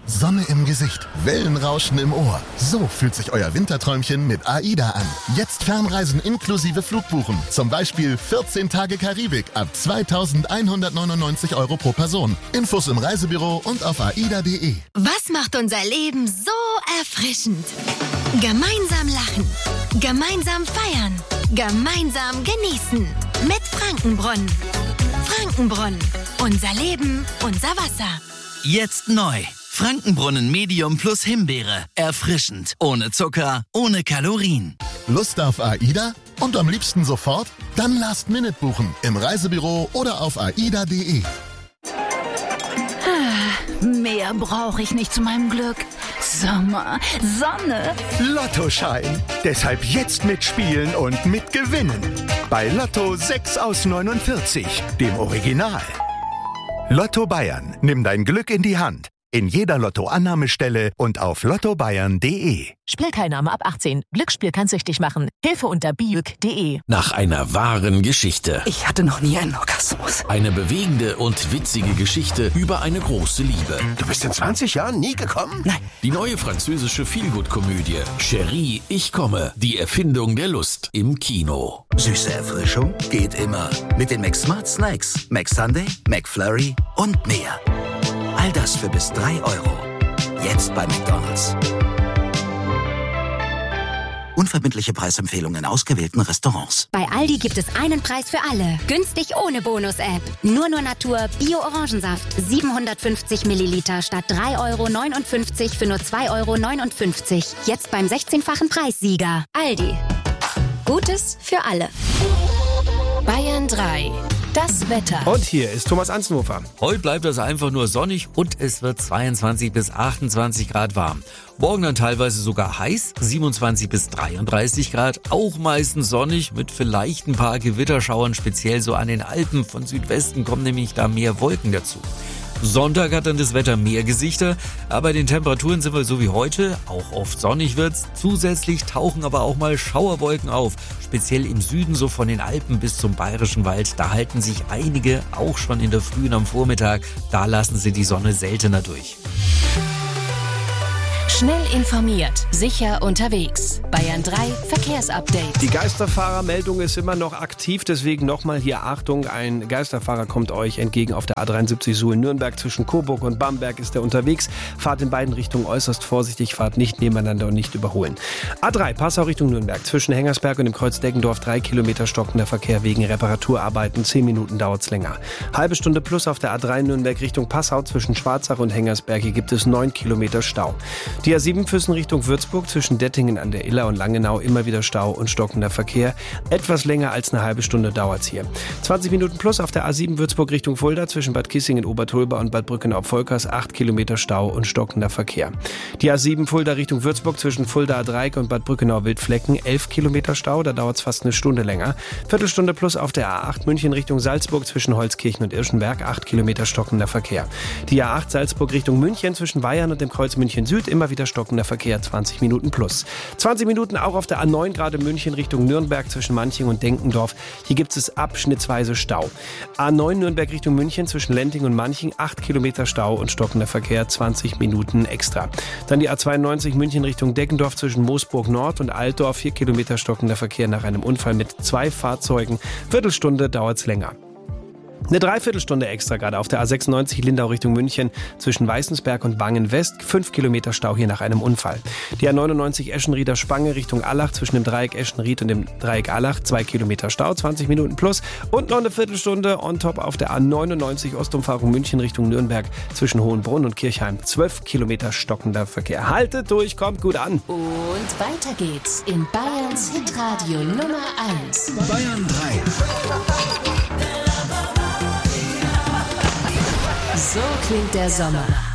Sonne im Gesicht, Wellenrauschen im Ohr. So fühlt sich euer Winterträumchen mit AIDA an. Jetzt Fernreisen inklusive Flugbuchen. Zum Beispiel 14 Tage Karibik ab 2.199 € pro Person. Infos im Reisebüro und auf aida.de. Was macht unser Leben so erfrischend? Gemeinsam lachen, gemeinsam feiern, gemeinsam genießen. Mit Frankenbrunnen. Frankenbrunnen. Unser Leben, unser Wasser. Jetzt neu. Frankenbrunnen Medium plus Himbeere. Erfrischend. Ohne Zucker, ohne Kalorien. Lust auf AIDA? Und am liebsten sofort? Dann Last Minute buchen. Im Reisebüro oder auf aida.de. Mehr brauche ich nicht zu meinem Glück. Sommer, Sonne. Lottoschein. Deshalb jetzt mitspielen und mitgewinnen. Bei Lotto 6 aus 49, dem Original. Lotto Bayern. Nimm dein Glück in die Hand. In jeder Lotto-Annahmestelle und auf lottobayern.de. Spielteilnahme ab 18. Glücksspiel kann süchtig machen. Hilfe unter biüc.de. Nach einer wahren Geschichte. Ich hatte noch nie einen Orgasmus. Eine bewegende und witzige Geschichte über eine große Liebe. Du bist in 20 Jahren nie gekommen? Nein. Die neue französische Feelgood-Komödie Chérie, ich komme. Die Erfindung der Lust im Kino. Süße Erfrischung geht immer. Mit den McSmart Snacks, McSunday, McFlurry und mehr. All das für bis 3 €. Jetzt bei McDonald's. Unverbindliche Preisempfehlungen in ausgewählten Restaurants. Bei Aldi gibt es einen Preis für alle. Günstig ohne Bonus-App. Nur Natur Bio-Orangensaft. 750 Milliliter statt 3,59 € für nur 2,59 €. Jetzt beim 16-fachen Preissieger. Aldi. Gutes für alle. Bayern 3. Das Wetter. Und hier ist Thomas Ansnhofer. Heute bleibt es einfach nur sonnig und es wird 22 bis 28 Grad warm. Morgen dann teilweise sogar heiß, 27 bis 33 Grad, auch meistens sonnig mit vielleicht ein paar Gewitterschauern, speziell so an den Alpen. Von Südwesten kommen nämlich da mehr Wolken dazu. Sonntag hat dann das Wetter mehr Gesichter, aber bei den Temperaturen sind wir so wie heute, auch oft sonnig wird's. Zusätzlich tauchen aber auch mal Schauerwolken auf, speziell im Süden, so von den Alpen bis zum Bayerischen Wald. Da halten sich einige auch schon in der Früh und am Vormittag, da lassen sie die Sonne seltener durch. Schnell informiert, sicher unterwegs. Bayern 3 Verkehrsupdate. Die Geisterfahrermeldung ist immer noch aktiv, deswegen nochmal hier Achtung, ein Geisterfahrer kommt euch entgegen auf der A73 Suhl-Nürnberg. Zwischen Coburg und Bamberg ist er unterwegs. Fahrt in beiden Richtungen äußerst vorsichtig, fahrt nicht nebeneinander und nicht überholen. A3 Passau Richtung Nürnberg. Zwischen Hengersberg und dem Kreuz Deggendorf 3 Kilometer stockender Verkehr wegen Reparaturarbeiten. 10 Minuten dauert's länger. Halbe Stunde plus auf der A3 Nürnberg Richtung Passau. Zwischen Schwarzach und Hengersberg. Hier gibt es 9 Kilometer Stau. Die A7 Füssen Richtung Würzburg, zwischen Dettingen an der Iller und Langenau immer wieder Stau und stockender Verkehr. Etwas länger als eine halbe Stunde dauert's hier. 20 Minuten plus auf der A7 Würzburg Richtung Fulda, zwischen Bad Kissingen, Obertolba und Bad Brückenau-Volkers 8 Kilometer Stau und stockender Verkehr. Die A7 Fulda Richtung Würzburg, zwischen Fulda-Dreieck und Bad Brückenau-Wildflecken 11 Kilometer Stau, da dauert's fast eine Stunde länger. Viertelstunde plus auf der A8 München Richtung Salzburg, zwischen Holzkirchen und Irschenberg 8 Kilometer stockender Verkehr. Die A8 Salzburg Richtung München, zwischen Weihern und dem Kreuz München Süd immer wieder stockender Verkehr, 20 Minuten plus. 20 Minuten auch auf der A9 gerade München Richtung Nürnberg zwischen Manching und Denkendorf. Hier gibt es abschnittsweise Stau. A9 Nürnberg Richtung München zwischen Lenting und Manching 8 Kilometer Stau und stockender Verkehr, 20 Minuten extra. Dann die A92 München Richtung Deckendorf zwischen Moosburg Nord und Altdorf 4 Kilometer stockender Verkehr nach einem Unfall mit 2 Fahrzeugen. Viertelstunde dauert's länger. Eine Dreiviertelstunde extra gerade auf der A96 Lindau Richtung München zwischen Weißensberg und Wangen West. 5 Kilometer Stau hier nach einem Unfall. Die A99 Eschenrieder Spange Richtung Allach zwischen dem Dreieck Eschenried und dem Dreieck Allach. 2 Kilometer Stau, 20 Minuten plus. Und noch eine Viertelstunde on top auf der A99 Ostumfahrung München Richtung Nürnberg zwischen Hohenbrunn und Kirchheim. 12 Kilometer stockender Verkehr. Haltet durch, kommt gut an. Und weiter geht's in Bayerns Hitradio Nummer 1. Bayern 3. So klingt der Sommer.